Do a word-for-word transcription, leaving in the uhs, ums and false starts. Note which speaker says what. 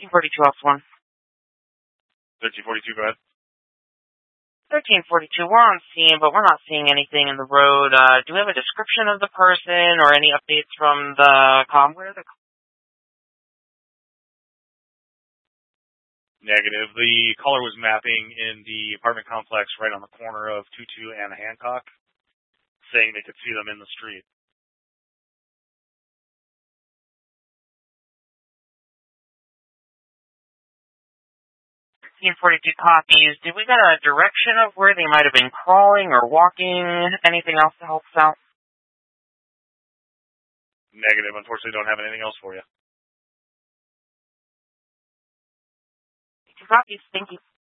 Speaker 1: thirteen forty-two off one.
Speaker 2: thirteen forty-two, go ahead.
Speaker 1: thirteen forty-two, we're on scene, but we're not seeing anything in the road. Uh, do we have a description of the person or any updates from the comm? Where are the
Speaker 2: Negative. The caller was mapping in the apartment complex right on the corner of Tutu and Hancock, saying they could see them in the street.
Speaker 1: thirteen forty-two copies. Did we get a direction of where they might have been crawling or walking? Anything else to help us out?
Speaker 2: Negative. Unfortunately, don't have anything else for you.
Speaker 1: Copies. Thank you.